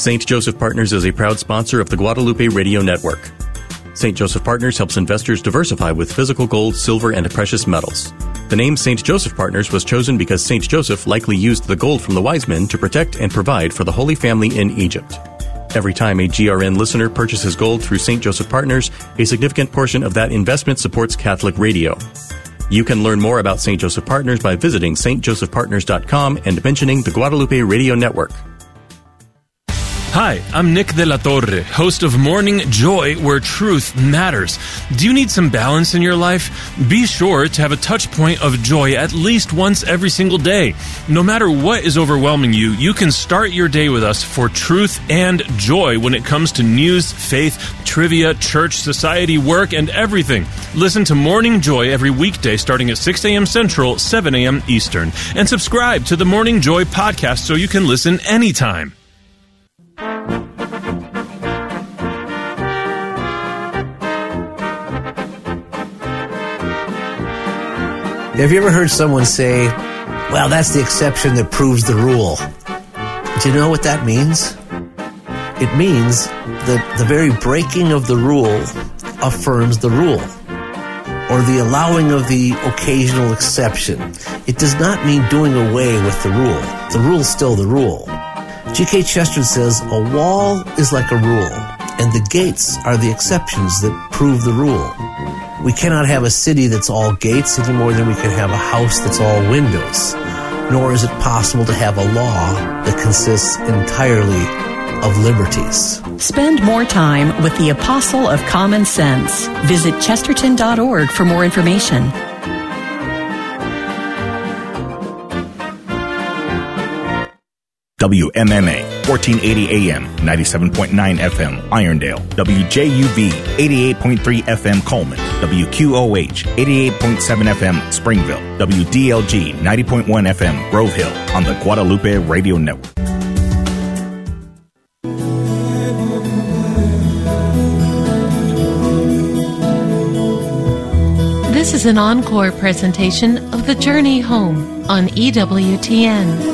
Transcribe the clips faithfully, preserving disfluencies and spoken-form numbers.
Saint Joseph Partners is a proud sponsor of the Guadalupe Radio Network. Saint Joseph Partners helps investors diversify with physical gold, silver, and precious metals. The name Saint Joseph Partners was chosen because Saint Joseph likely used the gold from the wise men to protect and provide for the Holy Family in Egypt. Every time a G R N listener purchases gold through Saint Joseph Partners, a significant portion of that investment supports Catholic radio. You can learn more about Saint Joseph Partners by visiting s t joseph partners dot com and mentioning the Guadalupe Radio Network. Hi, I'm Nick de la Torre, host of Morning Joy, where truth matters. Do you need some balance in your life? Be sure to have a touch point of joy at least once every single day. No matter what is overwhelming you, you can start your day with us for truth and joy when it comes to news, faith, trivia, church, society, work, and everything. Listen to Morning Joy every weekday starting at six a.m. Central, seven a.m. Eastern. And subscribe to the Morning Joy podcast so you can listen anytime. Have you ever heard someone say, well, that's the exception that proves the rule? Do you know what that means? It means that the very breaking of the rule affirms the rule, or the allowing of the occasional exception. It does not mean doing away with the rule. The rule is still the rule. G K Chesterton says, a wall is like a rule, and the gates are the exceptions that prove the rule. We cannot have a city that's all gates any more than we can have a house that's all windows. Nor is it possible to have a law that consists entirely of liberties. Spend more time with the Apostle of Common Sense. Visit chesterton dot org for more information. W M M A, fourteen eighty A M, ninety-seven point nine F M, Irondale. W J U V, eighty-eight point three F M, Coleman. W Q O H, eighty-eight point seven F M, Springville. W D L G, ninety point one F M, Grove Hill, on the Guadalupe Radio Network. This is an encore presentation of The Journey Home on E W T N.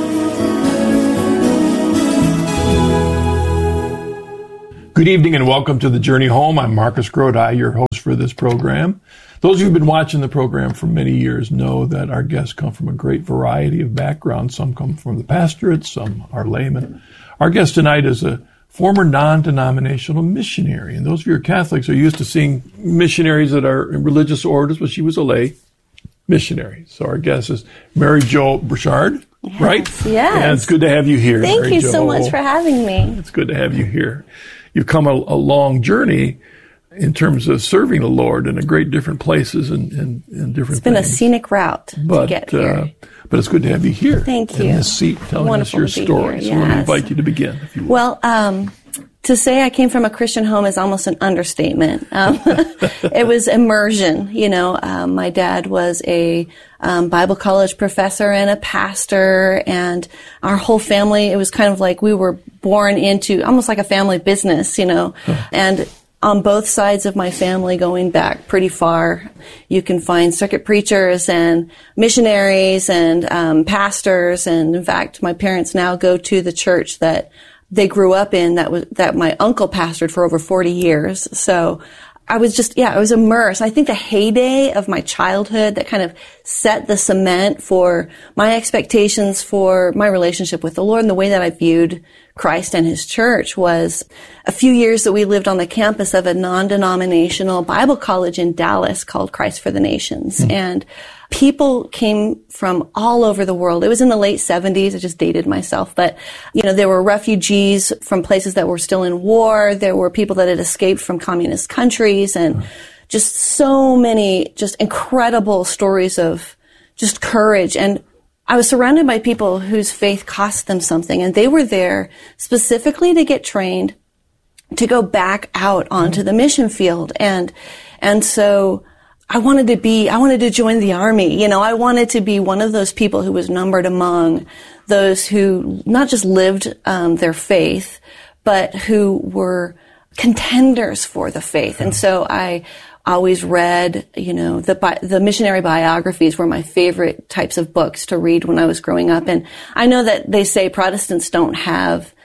Good evening and welcome to The Journey Home. I'm Marcus Grodi, your host for this program. Those of you who've been watching the program for many years know that our guests come from a great variety of backgrounds. Some come from the pastorate, some are laymen. Our guest tonight is a former non-denominational missionary. And those of you who are Catholics are used to seeing missionaries that are in religious orders, but she was a lay missionary. So our guest is Mary Jo Burchard, yes, right? Yes. And it's good to have you here. Thank Mary you Jo. so much for having me. It's good to have you here. You've come a, a long journey in terms of serving the Lord in a great different places and, and, and different It's been things. a scenic route but, to get here. Uh, but it's good to have you here. Thank you. In this seat, telling Wonderful us your to be story. here, So we'll yes. invite you to begin, if you will. Well, um, to say I came from a Christian home is almost an understatement. Um, it was immersion. You know, um, my dad was a um, Bible college professor and a pastor, and our whole family, it was kind of like we were born into almost like a family business, you know, and on both sides of my family going back pretty far, you can find circuit preachers and missionaries and um, pastors, and in fact, my parents now go to the church that they grew up in that was that my uncle pastored for over forty years. So I was just, yeah, I was immersed. I think the heyday of my childhood that kind of set the cement for my expectations for my relationship with the Lord and the way that I viewed Christ and His church was a few years that we lived on the campus of a non-denominational Bible college in Dallas called Christ for the Nations. Mm. And people came from all over the world. It was in the late seventies. I just dated myself. But, you know, there were refugees from places that were still in war. There were people that had escaped from communist countries, and just so many just incredible stories of just courage. And I was surrounded by people whose faith cost them something, and they were there specifically to get trained to go back out onto the mission field. And, and so I wanted to be, I wanted to join the army. You know, I wanted to be one of those people who was numbered among those who not just lived um, their faith, but who were contenders for the faith. And so I always read, you know, the bi- the missionary biographies were my favorite types of books to read when I was growing up. And I know that they say Protestants don't have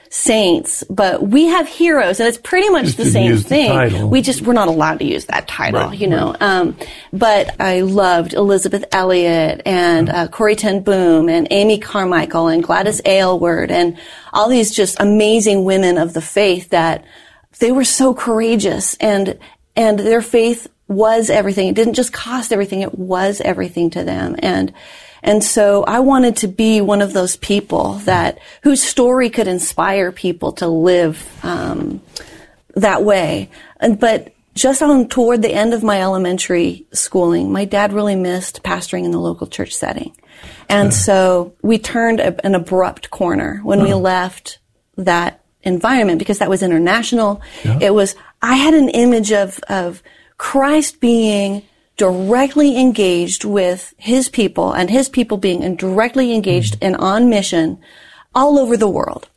saints, but we have heroes, and it's pretty much Just the didn't same use the thing. title. We just, we're not allowed to use that title, Right, you know. right. Um, but I loved Elizabeth Elliot and uh, Corrie ten Boom and Amy Carmichael and Gladys Aylward and all these just amazing women of the faith that they were so courageous, and and their faith was everything. It didn't just cost everything, it was everything to them. And and so I wanted to be one of those people that whose story could inspire people to live um, that way. And but just on toward the end of my elementary schooling, my dad really missed pastoring in the local church setting. And yeah. so we turned a, an abrupt corner when uh-huh. we left that environment, because that was international. Yeah. It was, I had an image of, of Christ being directly engaged with his people, and his people being directly engaged mm. and on mission all over the world.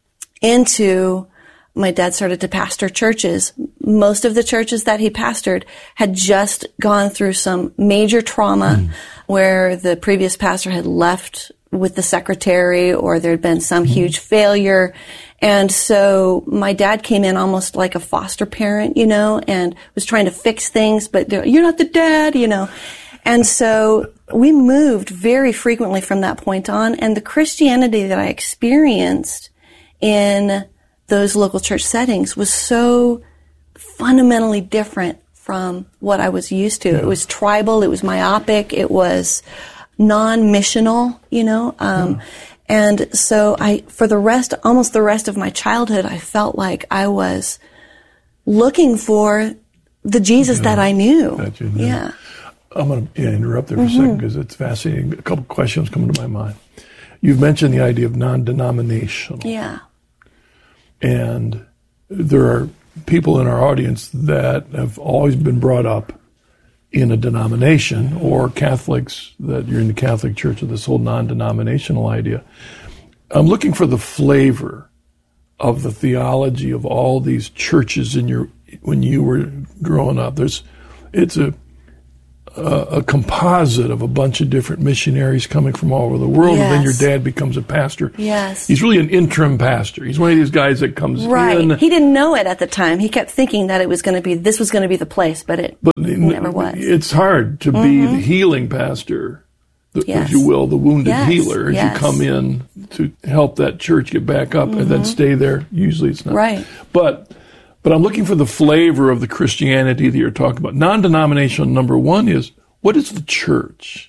Into, my dad started to pastor churches. Most of the churches that he pastored had just gone through some major trauma mm. where the previous pastor had left with the secretary, or there had been some mm. huge failure. And so my dad came in almost like a foster parent, you know, and was trying to fix things, but you're not the dad, you know. And so we moved very frequently from that point on, and the Christianity that I experienced in those local church settings was so fundamentally different from what I was used to. Yeah. It was tribal, it was myopic, it was non-missional, you know. Um, yeah. And so I, for the rest, almost the rest of my childhood, I felt like I was looking for the Jesus yeah, that I knew. That you knew. Yeah. I'm going to yeah, interrupt there for mm-hmm. a second because it's fascinating. A couple questions come to my mind. You've mentioned the idea of non-denominational. Yeah. And there are people in our audience that have always been brought up in a denomination, or Catholics that you're in the Catholic Church, or this whole non-denominational idea. I'm looking for the flavor of the theology of all these churches in your when you were growing up. There's, it's a a, a composite of a bunch of different missionaries coming from all over the world, yes. and then your dad becomes a pastor. Yes, he's really an interim pastor. He's one of these guys that comes right. in. He didn't know it at the time. He kept thinking that it was going to be this was going to be the place, but it but never was. It's hard to mm-hmm. be the healing pastor, the, yes. if you will, the wounded yes. healer, as yes. you come in to help that church get back up mm-hmm. and then stay there. Usually it's not. Right. But but I'm looking for the flavor of the Christianity that you're talking about. Non-denominational, number one, is what is the church?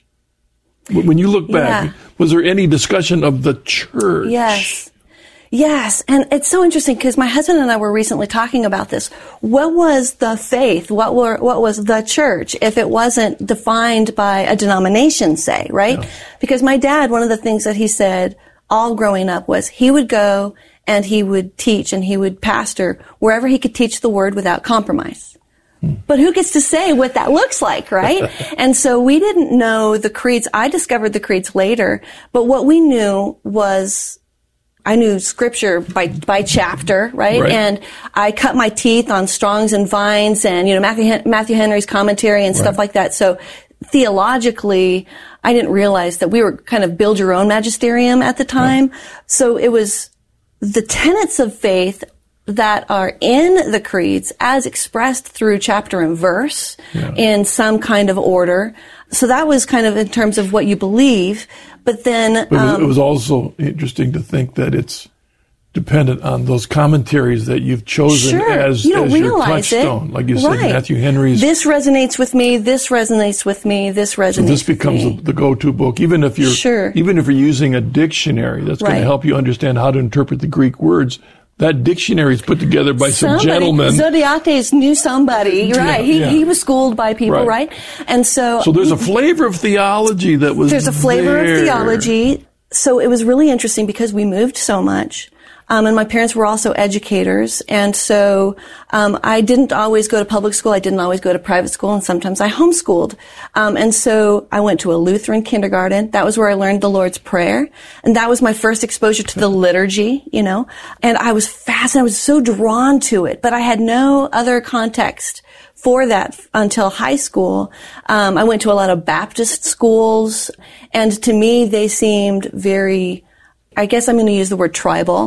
When you look back, yeah. was there any discussion of the church? Yes. Yes, and it's so interesting because my husband and I were recently talking about this. What was the faith? What were what was the church if it wasn't defined by a denomination, say, right? Yeah. Because my dad, one of the things that he said all growing up was he would go and he would teach and he would pastor wherever he could teach the word without compromise. Hmm. But who gets to say what that looks like, right? And so we didn't know the creeds. I discovered the creeds later, but what we knew was I knew scripture by, by chapter, right? right? And I cut my teeth on Strong's and Vines and, you know, Matthew, Matthew Henry's commentary and stuff right. like that. So theologically, I didn't realize that we were kind of build your own magisterium at the time. Right. So it was the tenets of faith that are in the creeds as expressed through chapter and verse yeah. in some kind of order. So that was kind of in terms of what you believe. But then... But um, it was also interesting to think that it's dependent on those commentaries that you've chosen sure, as, you don't as your realize touchstone. It. Like you right. said, Matthew Henry's... This resonates with me, this resonates with me, this resonates So this becomes with me. the go-to book. Even if you're sure. even if you're using a dictionary that's right. going to help you understand how to interpret the Greek words, that dictionary is put together by somebody, some gentleman. Zodiates knew somebody, right? Yeah, he yeah. he was schooled by people, right? right? And so... So there's a flavor of theology that was There's a flavor there. of theology. So it was really interesting because we moved so much. Um, and my parents were also educators. And so, um, I didn't always go to public school. I didn't always go to private school. And sometimes I homeschooled. Um, and so I went to a Lutheran kindergarten. That was where I learned the Lord's Prayer. And that was my first exposure to the liturgy, you know. And I was fascinated. I was so drawn to it. But I had no other context for that until high school. Um, I went to a lot of Baptist schools. And to me, they seemed very... I guess I'm going to use the word tribal.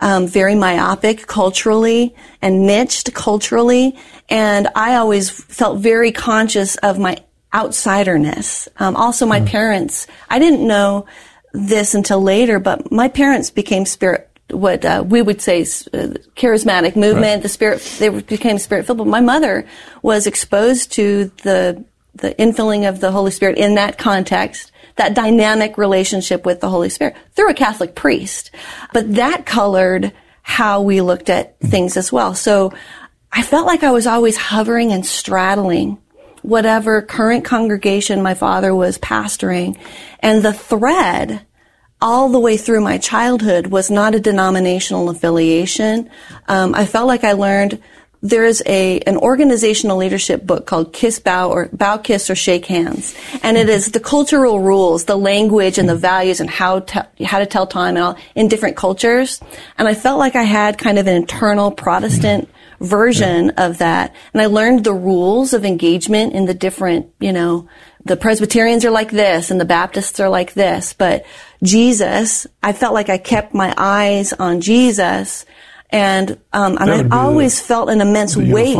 um, very myopic culturally and niched culturally. And I always felt very conscious of my outsiderness. Um, also, my mm. parents, I didn't know this until later, but my parents became spirit, what uh, we would say uh, charismatic movement, right. the spirit, they became spirit-filled. But my mother was exposed to the the infilling of the Holy Spirit in that context, that dynamic relationship with the Holy Spirit through a Catholic priest. But that colored how we looked at things as well. So I felt like I was always hovering and straddling whatever current congregation my father was pastoring. And the thread all the way through my childhood was not a denominational affiliation. Um, I felt like I learned there is a an organizational leadership book called Kiss, Bow, or Bow, Kiss, or Shake Hands, and it is the cultural rules, the language, and the values, and how to, how to tell time and all in different cultures. And I felt like I had kind of an internal Protestant version yeah. of that, and I learned the rules of engagement in the different, you know, the Presbyterians are like this, and the Baptists are like this. But Jesus, I felt like I kept my eyes on Jesus. And, um, and I always the, felt an immense weight.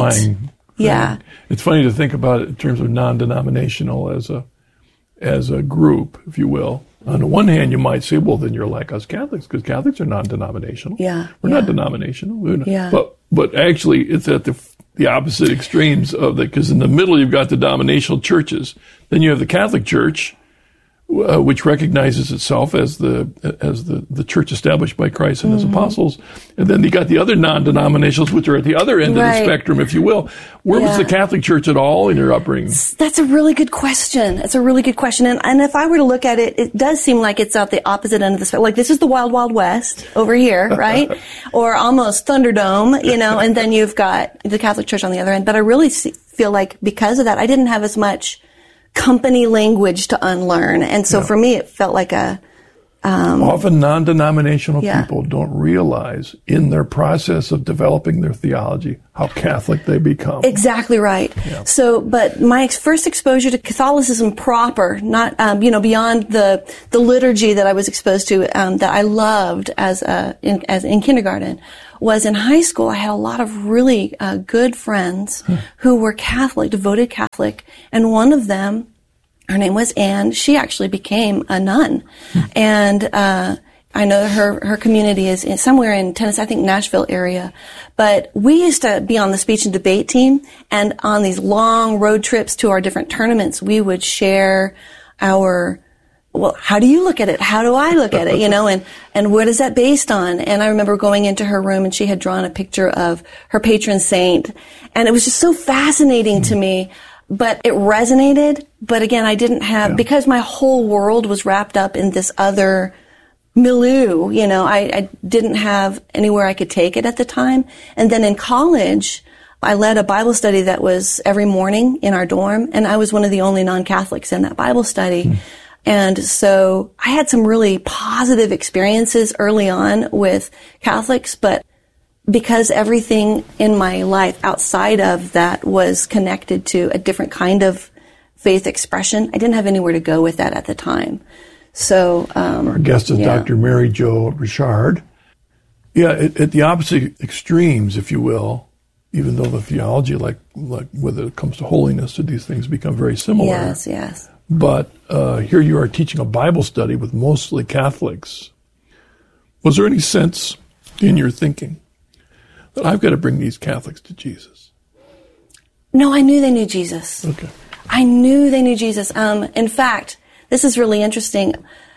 Yeah. It's funny to think about it in terms of non-denominational as a, as a group, if you will. On the one hand, you might say, well, then you're like us Catholics, because Catholics are non-denominational. Yeah. We're yeah. not denominational. We're not, yeah. But, but actually, it's at the, the opposite extremes of the, because in the middle, you've got the denominational churches. Then you have the Catholic Church, Uh, which recognizes itself as the as the, the church established by Christ and mm-hmm. his apostles. And then you got the other non-denominationals, which are at the other end right. of the spectrum, if you will. Where yeah. was the Catholic Church at all in your upbringing? That's a really good question. It's a really good question. And, and if I were to look at it, it does seem like it's at the opposite end of the spectrum. Like, this is the Wild Wild West over here, right? Or almost Thunderdome, you know, and then you've got the Catholic Church on the other end. But I really see, feel like because of that, I didn't have as much company language to unlearn. And so yeah. for me, it felt like a... Um, Often non-denominational yeah. people don't realize in their process of developing their theology how Catholic they become. Exactly right. Yeah. So, but my ex- first exposure to Catholicism proper, not, um, you know, beyond the, the liturgy that I was exposed to, um, that I loved as a, in, as in kindergarten, was in high school. I had a lot of really uh, good friends hmm. who were Catholic, devoted Catholic, and one of them, her name was Anne, she actually became a nun. Hmm. And uh I know her her community is in, somewhere in Tennessee, I think Nashville area. But we used to be on the speech and debate team, and on these long road trips to our different tournaments, we would share our, well, how do you look at it? How do I look at it? You know, and, and what is that based on? And I remember going into her room and she had drawn a picture of her patron saint. And it was just so fascinating mm-hmm. to me, but it resonated. But again, I didn't have, yeah. because my whole world was wrapped up in this other milieu, you know, I, I didn't have anywhere I could take it at the time. And then in college, I led a Bible study that was every morning in our dorm. And I was one of the only non-Catholics in that Bible study. Mm-hmm. And so I had some really positive experiences early on with Catholics, but because everything in my life outside of that was connected to a different kind of faith expression, I didn't have anywhere to go with that at the time. So, um, our guest is yeah. Doctor Mary Jo Richard. Yeah, at, at the opposite extremes, if you will, even though the theology, like, like whether it comes to holiness, to these things become very similar. Yes, yes. But uh, here you are teaching a Bible study with mostly Catholics. Was there any sense in your thinking that I've got to bring these Catholics to Jesus? No, I knew they knew Jesus. Okay. I knew they knew Jesus. Um, in fact, this is really interesting.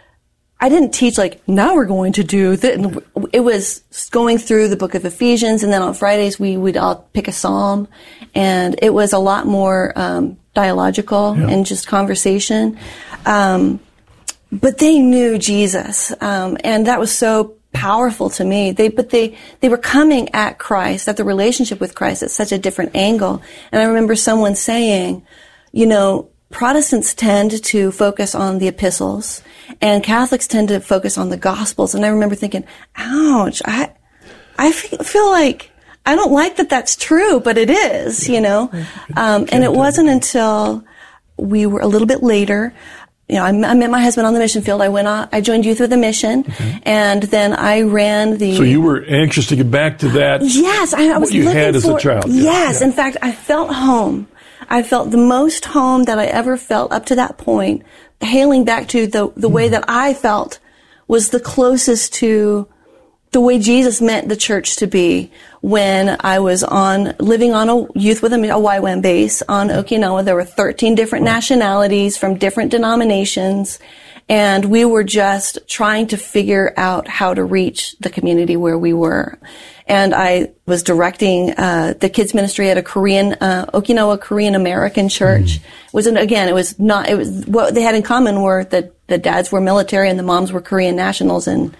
I didn't teach like, now we're going to do this. It was going through the book of Ephesians, and then on Fridays we would all pick a psalm, and it was a lot more um, dialogical yeah. and just conversation. Um, but they knew Jesus, um, and that was so powerful to me. They, but they, they were coming at Christ, at the relationship with Christ, at such a different angle. And I remember someone saying, you know, Protestants tend to focus on the epistles, and Catholics tend to focus on the Gospels. And I remember thinking, ouch, I, I feel like, I don't like that that's true, but it is, you know. Um, and it wasn't until we were a little bit later, you know, I, I met my husband on the mission field. I went on, I joined Youth with a Mission, mm-hmm. and then I ran the... So you were anxious to get back to that? Yes, I, I was what you looking had as for, a child. Yes, yeah. In fact, I felt home. I felt the most home that I ever felt up to that point, hailing back to the, the mm-hmm. way that I felt was the closest to the way Jesus meant the church to be when I was on, living on a Youth with a, a Y WAM base on Okinawa. There were thirteen different nationalities from different denominations, and we were just trying to figure out how to reach the community where we were. And I was directing uh the kids ministry at a Korean, uh Okinawa Korean American church. Mm. It was, an, again, it was not, it was, what they had in common were that the dads were military and the moms were Korean nationals, and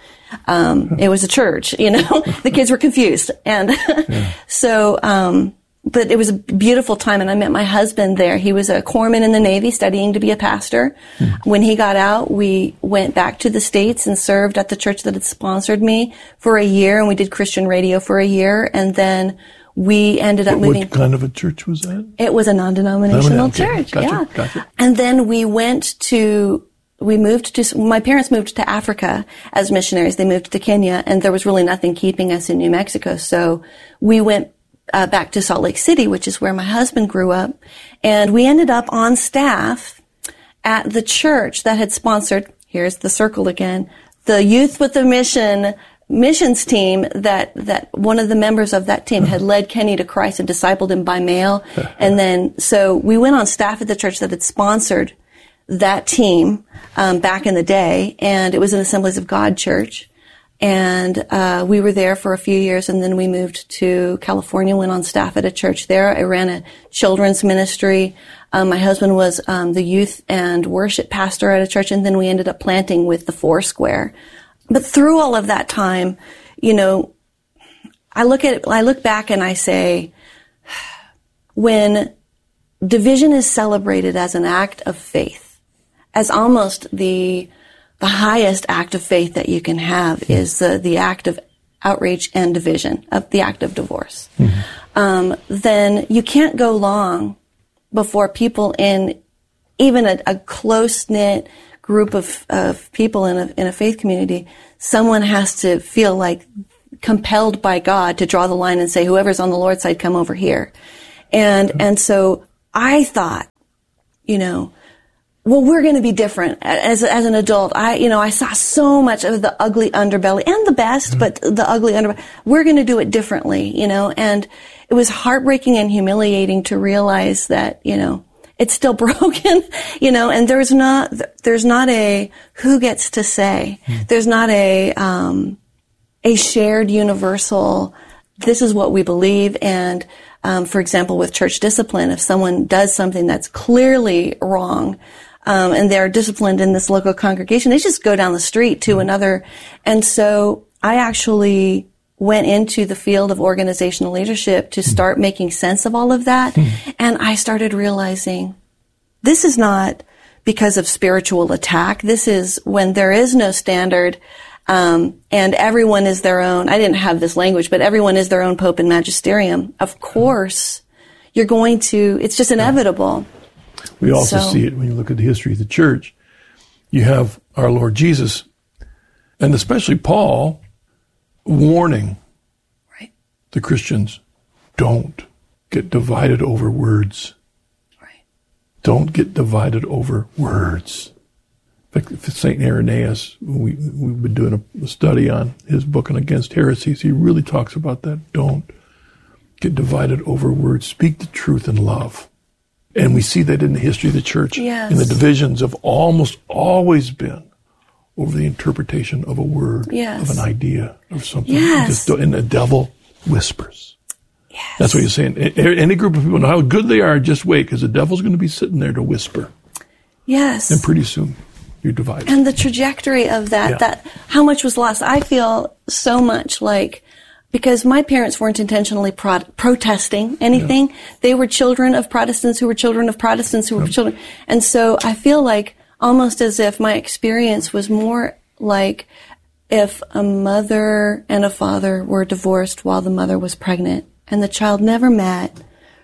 um it was a church, you know. The kids were confused. And yeah. so, um but it was a beautiful time, and I met my husband there. He was a corpsman in the Navy studying to be a pastor. Mm. When he got out, we went back to the States and served at the church that had sponsored me for a year, and we did Christian radio for a year, and then we ended up what, moving. What kind of a church was that? It was a non-denominational okay. church, gotcha. yeah. Gotcha. And then we went to... We moved to, my parents moved to Africa as missionaries. They moved to Kenya, and there was really nothing keeping us in New Mexico. So we went uh, back to Salt Lake City, which is where my husband grew up. And we ended up on staff at the church that had sponsored, here's the circle again, the Youth with a Mission missions team that, that one of the members of that team had led Kenny to Christ and discipled him by mail. And then, so we went on staff at the church that had sponsored that team um, back in the day, and it was an Assemblies of God church, and uh we were there for a few years, and then we moved to California, went on staff at a church there. I ran a children's ministry. Um, my husband was um the youth and worship pastor at a church, and then we ended up planting with the Foursquare. But through all of that time, you know, I look at it, I look back and I say, when division is celebrated as an act of faith, as almost the the highest act of faith that you can have mm-hmm. is the, the act of outrage and division, of the act of divorce. Mm-hmm. Um, then you can't go long before people in even a, a close-knit group of, of people in a, in a faith community, someone has to feel like compelled by God to draw the line and say, whoever's on the Lord's side, come over here. And, mm-hmm. and so I thought, you know, well, we're going to be different as as an adult. I, you know, I saw so much of the ugly underbelly and the best, mm-hmm. but the ugly underbelly. We're going to do it differently, you know. And it was heartbreaking and humiliating to realize that, you know, it's still broken, you know. And there's not there's not a who gets to say. Mm-hmm. There's not a um, a shared universal. This is what we believe. And um, for example, with church discipline, if someone does something that's clearly wrong. Um, and they're disciplined in this local congregation, they just go down the street to another. And so I actually went into the field of organizational leadership to start making sense of all of that. Mm. And I started realizing this is not because of spiritual attack. This is when there is no standard, um, and everyone is their own. I didn't have this language, but everyone is their own pope and magisterium. Of course, you're going to, it's just inevitable. We also so, see it when you look at the history of the church. You have our Lord Jesus, and especially Paul, warning right. the Christians, don't get divided over words. Right. Don't get divided over words. In fact, Saint Irenaeus, we, we've been doing a, a study on his book on Against Heresies. He really talks about that. Don't get divided over words. Speak the truth in love. And we see that in the history of the church. Yes. And the divisions have almost always been over the interpretation of a word, yes. of an idea, of something. Yes. Just, and the devil whispers. Yes. That's what he's saying. Any group of people know how good they are, just wait, because the devil's going to be sitting there to whisper. Yes. And pretty soon, you're divided. And the trajectory of that, yeah. that how much was lost. I feel so much like, because my parents weren't intentionally pro- protesting anything. Yeah. They were children of Protestants who were children of Protestants who were yep. children. And so I feel like almost as if my experience was more like if a mother and a father were divorced while the mother was pregnant and the child never met,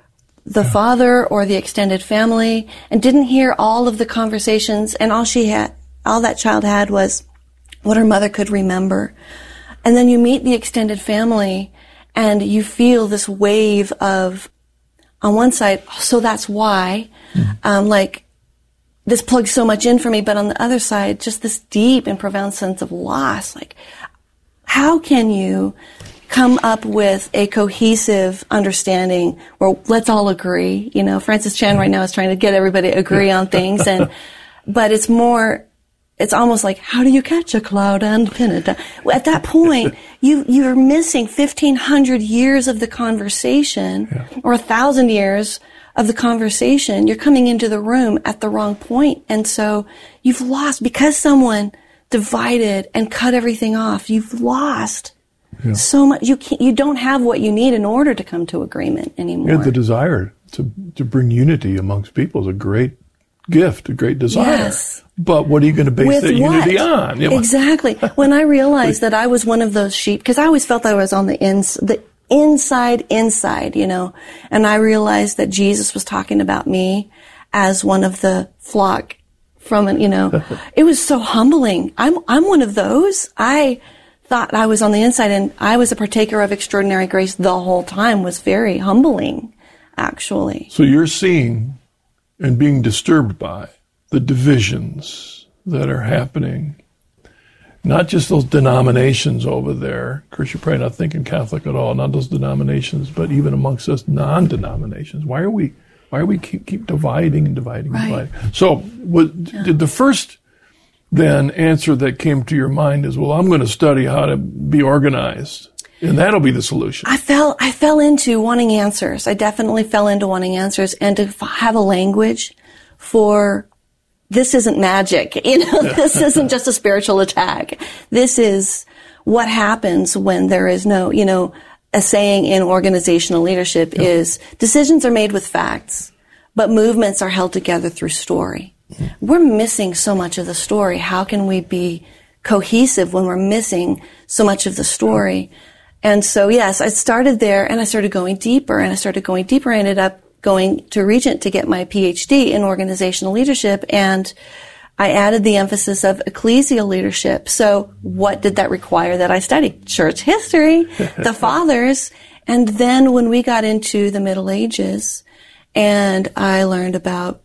the father or the extended family, and didn't hear all of the conversations, and all she had, all that child had was what her mother could remember. And then you meet the extended family, and you feel this wave of, on one side, so that's why, mm. um, like, this plugs so much in for me, but on the other side, just this deep and profound sense of loss. Like, how can you come up with a cohesive understanding where let's all agree? You know, Francis Chan right now is trying to get everybody to agree on things, and but it's more, it's almost like, how do you catch a cloud and pin it down? At that point, you you're missing fifteen hundred years of the conversation, yeah. or a thousand years of the conversation. You're coming into the room at the wrong point, and so you've lost because someone divided and cut everything off. You've lost yeah. so much. You can't, you don't have what you need in order to come to agreement anymore. Yeah, the desire to to bring unity amongst people is a great gift, a great desire. Yes. But what are you going to base With that what? unity on? Yeah, exactly. When I realized that I was one of those sheep, because I always felt that I was on the ins the inside, inside, you know, and I realized that Jesus was talking about me as one of the flock from, an, you know, it was so humbling. I'm, I'm one of those. I thought I was on the inside, and I was a partaker of extraordinary grace the whole time. Was very humbling, actually. So you're seeing and being disturbed by the divisions that are happening. Not just those denominations over there. Of course, you're probably not thinking Catholic at all, not those denominations, but even amongst us non-denominations. Why are we why are we keep, keep dividing and dividing and right. dividing? So was, yeah. did the first then answer that came to your mind is, well, I'm going to study how to be organized, and that'll be the solution? I fell I fell into wanting answers. I definitely fell into wanting answers, and to have a language for this isn't magic, you know, this isn't just a spiritual attack. This is what happens when there is no, you know, a saying in organizational leadership yeah. is decisions are made with facts, but movements are held together through story. Mm-hmm. We're missing so much of the story. How can we be cohesive when we're missing so much of the story? And so, yes, I started there, and I started going deeper, and I started going deeper. I ended up going to Regent to get my P H D in organizational leadership, and I added the emphasis of ecclesial leadership. So what did that require that I study? Church history, the fathers, and then when we got into the Middle Ages, and I learned about